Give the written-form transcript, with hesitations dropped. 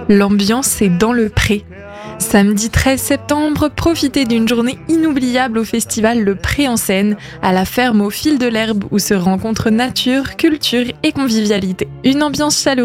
L'ambiance est dans le pré. Samedi 13 septembre, profitez d'une journée inoubliable au festival Le Pré en Seine, à la ferme au fil de l'herbe où se rencontrent nature, culture et convivialité. Une ambiance chaleureuse